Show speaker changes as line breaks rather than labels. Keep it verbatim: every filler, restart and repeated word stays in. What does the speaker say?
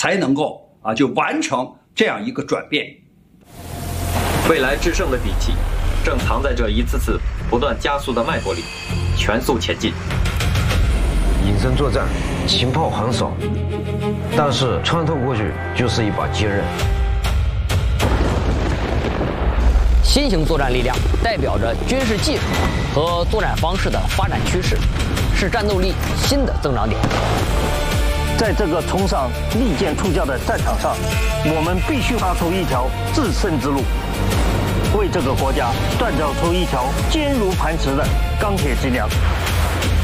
才能够啊就完成这样一个转变。
未来制胜的底气，正藏在这一次次不断加速的脉搏里，全速前进。
隐身作战，情报很少，但是穿透过去就是一把坚刃。
新型作战力量代表着军事技术和作战方式的发展趋势，是战斗力新的增长点。
在这个冲上利剑出鞘的战场上，我们必须踏出一条制胜之路，为这个国家锻造出一条坚如磐石的钢铁脊梁。